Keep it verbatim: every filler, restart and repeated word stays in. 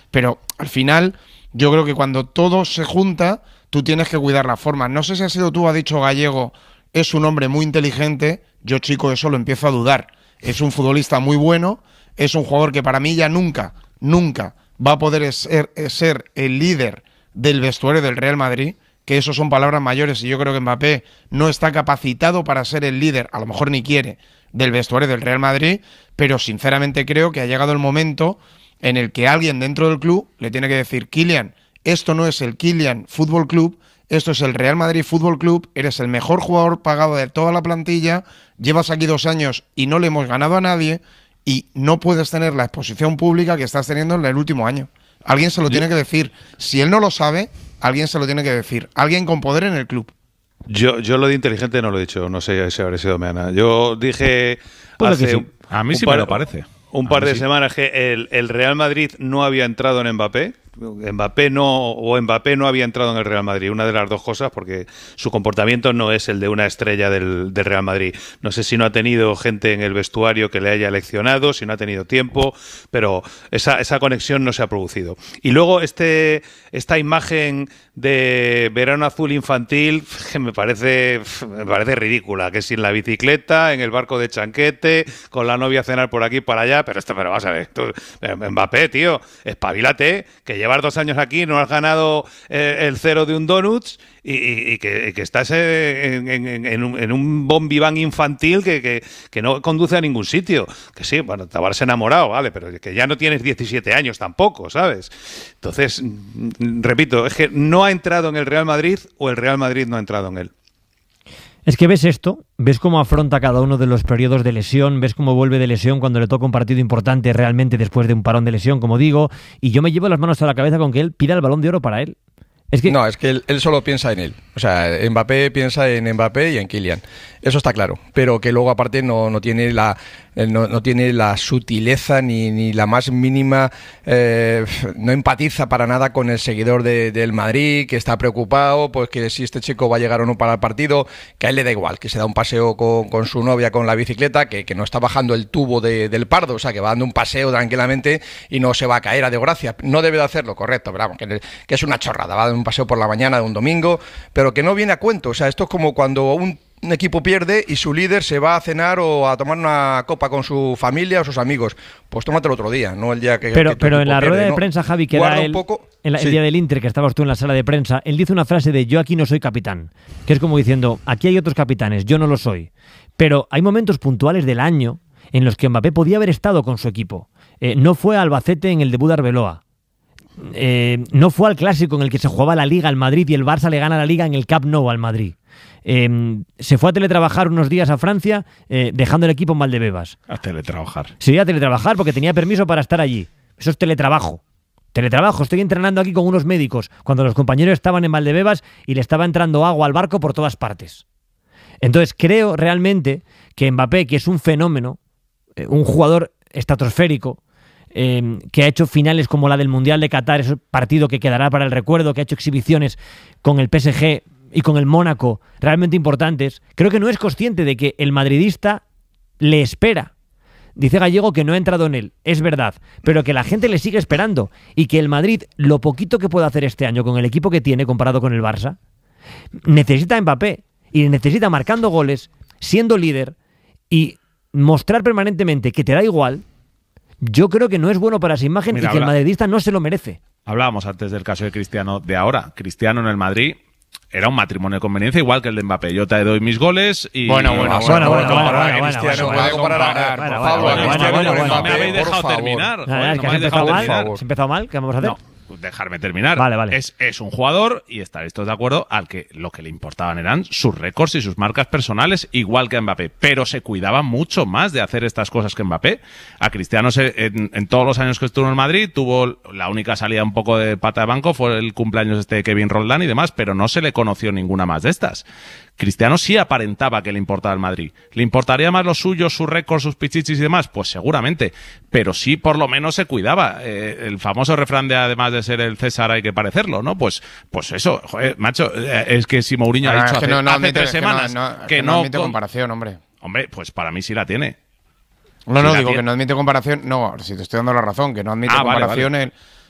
Pero al final, yo creo que cuando todo se junta, tú tienes que cuidar la forma. No sé si ha sido tú, ha dicho Gallego, es un hombre muy inteligente. Yo, chico, eso lo empiezo a dudar. Es un futbolista muy bueno, es un jugador que para mí ya nunca, nunca va a poder ser, ser el líder del vestuario del Real Madrid, que eso son palabras mayores, y yo creo que Mbappé no está capacitado para ser el líder, a lo mejor ni quiere, del vestuario del Real Madrid, pero sinceramente creo que ha llegado el momento en el que alguien dentro del club le tiene que decir: Kylian, esto no es el Kylian Fútbol Club, esto es el Real Madrid Fútbol Club, eres el mejor jugador pagado de toda la plantilla, llevas aquí dos años y no le hemos ganado a nadie, y no puedes tener la exposición pública que estás teniendo en el último año. Alguien se lo tiene que decir. Si él no lo sabe, alguien se lo tiene que decir. Alguien con poder en el club. Yo, yo lo de inteligente no lo he dicho, no sé si habré sido Meana. Yo dije pues hace sí. un, a mí sí un par, me lo parece. Un par de sí. semanas que el, el Real Madrid no había entrado en Mbappé. Mbappé no o Mbappé no había entrado en el Real Madrid, una de las dos cosas, porque su comportamiento no es el de una estrella del, del Real Madrid. No sé si no ha tenido gente en el vestuario que le haya leccionado, si no ha tenido tiempo, pero esa, esa conexión no se ha producido. Y luego este esta imagen de verano azul infantil que me parece me parece ridícula, que sin la bicicleta, en el barco de Chanquete, con la novia a cenar por aquí para allá, pero esto, pero vas a ver, tú, Mbappé, tío, espabilate, que llevas dos años aquí, no has ganado eh, el cero de un donuts y, y, y, que, y que estás en, en, en, un, en un bombiván infantil que, que, que no conduce a ningún sitio. Que sí, bueno, te habrás enamorado, vale, pero que ya no tienes diecisiete años tampoco, ¿sabes? Entonces, repito, es que no ha entrado en el Real Madrid o el Real Madrid no ha entrado en él. Es que ves esto, ves cómo afronta cada uno de los periodos de lesión, ves cómo vuelve de lesión cuando le toca un partido importante realmente después de un parón de lesión, como digo, y yo me llevo las manos a la cabeza con que él pida el Balón de Oro para él. Es que... No, es que él, él solo piensa en él. O sea, Mbappé piensa en Mbappé y en Kylian. Eso está claro. Pero que luego aparte no, no tiene la no, no tiene la sutileza ni, ni la más mínima, eh, no empatiza para nada con el seguidor de, del Madrid, que está preocupado, pues que si este chico va a llegar o no para el partido, que a él le da igual, que se da un paseo con, con su novia con la bicicleta, que, que no está bajando el tubo de, del Pardo, o sea, que va dando un paseo tranquilamente y no se va a caer a desgracia. No debe de hacerlo, correcto, pero vamos, que, que es una chorrada, va a dar un paseo por la mañana de un domingo, pero que no viene a cuento. O sea, esto es como cuando un un equipo pierde y su líder se va a cenar o a tomar una copa con su familia o sus amigos. Pues tómatelo otro día, no el día que... Pero, que pero en la pierde, rueda de ¿no? prensa, Javi, que Guarda era un él, poco, en la, sí. el día del Inter, que estabas tú en la sala de prensa, él dice una frase de: yo aquí no soy capitán, que es como diciendo, aquí hay otros capitanes, yo no lo soy. Pero hay momentos puntuales del año en los que Mbappé podía haber estado con su equipo. Eh, no fue a Albacete en el debut de Arbeloa. Eh, no fue al clásico en el que se jugaba la Liga al Madrid y el Barça le gana la Liga en el Camp Nou al Madrid. Eh, se fue a teletrabajar unos días a Francia, eh, dejando el equipo en Valdebebas. A teletrabajar. Sí, a teletrabajar porque tenía permiso para estar allí. Eso es teletrabajo. Teletrabajo, estoy entrenando aquí con unos médicos cuando los compañeros estaban en Valdebebas y le estaba entrando agua al barco por todas partes. Entonces creo realmente que Mbappé, que es un fenómeno, eh, un jugador estratosférico, eh, que ha hecho finales como la del Mundial de Qatar, ese partido que quedará para el recuerdo, que ha hecho exhibiciones con el P S G y con el Mónaco realmente importantes, creo que no es consciente de que el madridista le espera. Dice Gallego que no ha entrado en él, es verdad, pero que la gente le sigue esperando y que el Madrid, lo poquito que puede hacer este año con el equipo que tiene comparado con el Barça, necesita a Mbappé y necesita marcando goles, siendo líder y mostrar permanentemente que te da igual. Yo creo que no es bueno para esa imagen. Mira, y que habla... el madridista no se lo merece. Hablábamos antes del caso de Cristiano de ahora. Cristiano en el Madrid era un matrimonio de conveniencia igual que el de Mbappé. Yo te doy mis goles y... Bueno, bueno, bueno, bueno, bueno, bueno, bueno, Cristiano, bueno, bueno, comparar, por favor, Cristiano con Mbappé. No me habéis dejado terminar. ¿Se ha empezado mal? ¿Qué vamos a hacer? No. Dejarme terminar. Vale, vale. Es, es un jugador, y estaréis todos de acuerdo, al que lo que le importaban eran sus récords y sus marcas personales, igual que a Mbappé. Pero se cuidaba mucho más de hacer estas cosas que Mbappé. A Cristiano, se, en, en todos los años que estuvo en Madrid, tuvo la única salida un poco de pata de banco, fue el cumpleaños este de Kevin Roldán y demás, pero no se le conoció ninguna más de estas. Cristiano sí aparentaba que le importaba el Madrid. ¿Le importaría más lo suyo, sus récords, sus pichichis y demás? Pues seguramente. Pero sí, por lo menos se cuidaba. Eh, el famoso refrán de además de ser el César hay que parecerlo, ¿no? Pues pues eso, joder, macho, eh, es que si Mourinho ah, ha dicho es que hace, no, no hace admite, tres semanas que no, no, que, que no, no admite con... comparación, hombre. Hombre, pues para mí sí la tiene. No, sí no, la digo tiene. que no admite comparación. No, si te estoy dando la razón, que no admite ah, comparación. Vale, vale. El,